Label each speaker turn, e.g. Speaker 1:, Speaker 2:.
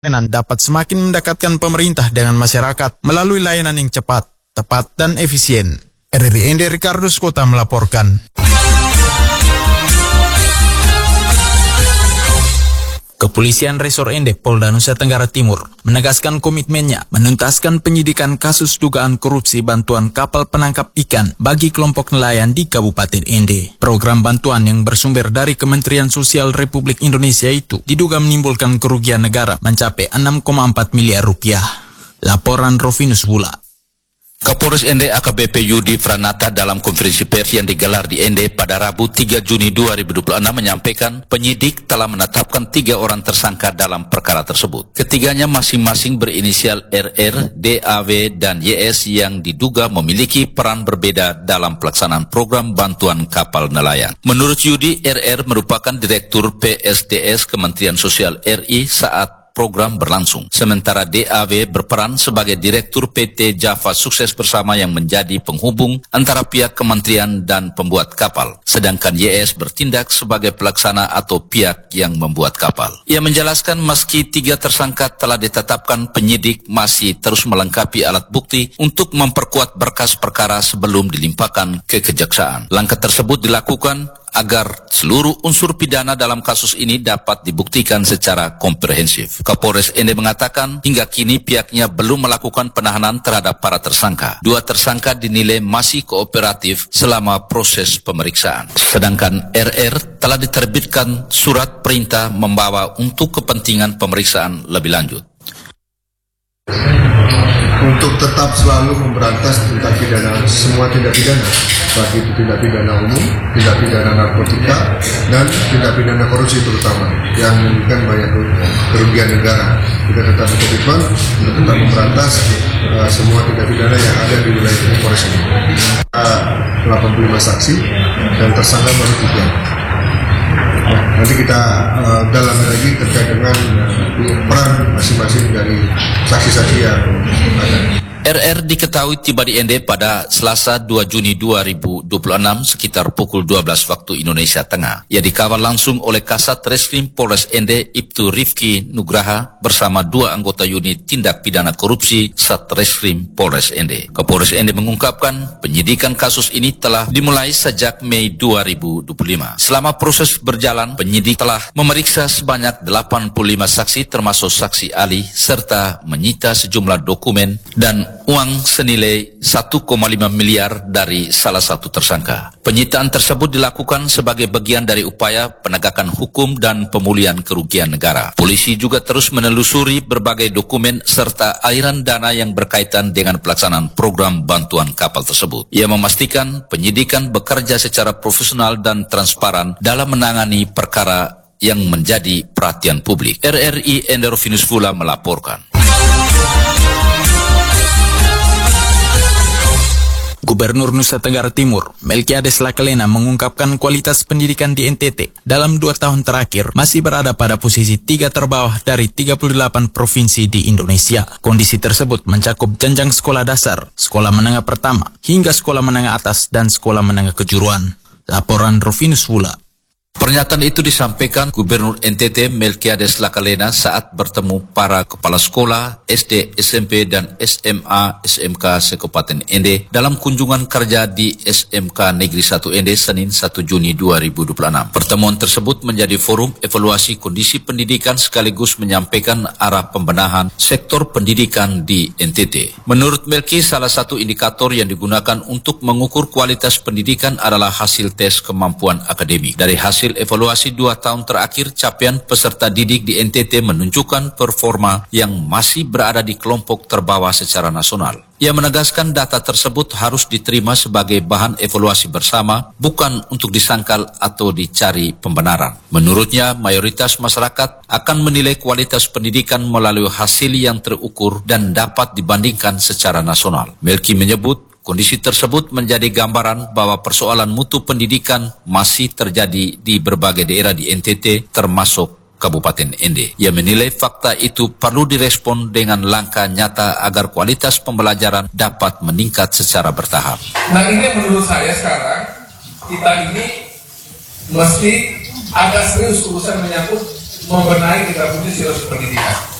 Speaker 1: dapat semakin mendekatkan pemerintah dengan masyarakat melalui layanan yang cepat, tepat, dan efisien. RRI Ende Ricardo Skota melaporkan. Kepolisian Resor Ende, Polda Nusa Tenggara Timur, menegaskan komitmennya menuntaskan penyidikan kasus dugaan korupsi bantuan kapal penangkap ikan bagi kelompok nelayan di Kabupaten Ende. Program bantuan yang bersumber dari Kementerian Sosial Republik Indonesia itu diduga menimbulkan kerugian negara mencapai 6,4 miliar rupiah. Laporan Rovinus Bula.
Speaker 2: Kapolres Ende AKBP Yudi Pranata dalam konferensi pers yang digelar di Ende pada Rabu 3 Juni 2026 menyampaikan penyidik telah menetapkan 3 orang tersangka dalam perkara tersebut. Ketiganya masing-masing berinisial RR, DAW, dan YS yang diduga memiliki peran berbeda dalam pelaksanaan program bantuan kapal nelayan. Menurut Yudi, RR merupakan Direktur PSDS Kementerian Sosial RI saat program berlangsung. Sementara DAW berperan sebagai Direktur PT Java Sukses Bersama yang menjadi penghubung antara pihak kementerian dan pembuat kapal. Sedangkan YS bertindak sebagai pelaksana atau pihak yang membuat kapal. Ia menjelaskan meski 3 tersangka telah ditetapkan, penyidik masih terus melengkapi alat bukti untuk memperkuat berkas perkara sebelum dilimpahkan ke kejaksaan. Langkah tersebut dilakukan agar seluruh unsur pidana dalam kasus ini dapat dibuktikan secara komprehensif. Kapolres Ende mengatakan hingga kini pihaknya belum melakukan penahanan terhadap para tersangka. 2 tersangka dinilai masih kooperatif selama proses pemeriksaan. Sedangkan RR telah diterbitkan surat perintah membawa untuk kepentingan pemeriksaan lebih lanjut.
Speaker 3: Untuk tetap selalu memberantas tindak pidana, semua tindak pidana, baik itu tindak pidana umum, tindak pidana narkotika, dan tindak pidana korupsi terutama, yang menimbulkan banyak kerugian negara. Kita tetap berkomitmen untuk tetap memberantas semua tindak pidana yang ada di wilayah Polres ini. 85 saksi dan tersangka baru 3. Nanti kita dalami lagi terkait dengan peran masing-masing dari saksi-saksi yang ada.
Speaker 2: RR diketahui tiba di Ende pada Selasa 2 Juni 2026 sekitar pukul 12 waktu Indonesia Tengah. Ia dikawal langsung oleh Kasat Reskrim Polres Ende Ibtu Rifki Nugraha bersama 2 anggota unit tindak pidana korupsi Satreskrim Polres Ende. Kapolres Ende mengungkapkan penyidikan kasus ini telah dimulai sejak Mei 2025. Selama proses berjalan, penyidik telah memeriksa sebanyak 85 saksi termasuk saksi ahli serta menyita sejumlah dokumen dan uang senilai 1,5 miliar dari salah satu tersangka. Penyitaan tersebut dilakukan sebagai bagian dari upaya penegakan hukum dan pemulihan kerugian negara. Polisi juga terus menelusuri berbagai dokumen serta aliran dana yang berkaitan dengan pelaksanaan program bantuan kapal tersebut. Ia memastikan penyidikan bekerja secara profesional dan transparan dalam menangani perkara yang menjadi perhatian publik. RRI Ende Rovinus Fula melaporkan.
Speaker 1: Gubernur Nusa Tenggara Timur, Melkiades Lakalena mengungkapkan kualitas pendidikan di NTT dalam 2 tahun terakhir masih berada pada posisi 3 terbawah dari 38 provinsi di Indonesia. Kondisi tersebut mencakup jenjang sekolah dasar, sekolah menengah pertama, hingga sekolah menengah atas dan sekolah menengah kejuruan. Laporan Rovinus Wula.
Speaker 2: Pernyataan itu disampaikan Gubernur NTT Melkiades Lakalena saat bertemu para kepala sekolah SD, SMP, dan SMA SMK Sekabupaten Ende dalam kunjungan kerja di SMK Negeri 1 Ende Senin 1 Juni 2026. Pertemuan tersebut menjadi forum evaluasi kondisi pendidikan sekaligus menyampaikan arah pembenahan sektor pendidikan di NTT. Menurut Melki, salah satu indikator yang digunakan untuk mengukur kualitas pendidikan adalah hasil tes kemampuan akademik. Dari hasil evaluasi 2 tahun terakhir, capaian peserta didik di NTT menunjukkan performa yang masih berada di kelompok terbawah secara nasional. Ia menegaskan data tersebut harus diterima sebagai bahan evaluasi bersama, bukan untuk disangkal atau dicari pembenaran. Menurutnya, mayoritas masyarakat akan menilai kualitas pendidikan melalui hasil yang terukur dan dapat dibandingkan secara nasional. Melki menyebut, kondisi tersebut menjadi gambaran bahwa persoalan mutu pendidikan masih terjadi di berbagai daerah di NTT termasuk Kabupaten Ende. Ia menilai fakta itu perlu direspon dengan langkah nyata agar kualitas pembelajaran dapat meningkat secara bertahap.
Speaker 4: Nah, ini menurut saya sekarang kita ini mesti agak serius urusan menyangkut membenahi kita punya siklus pendidikan.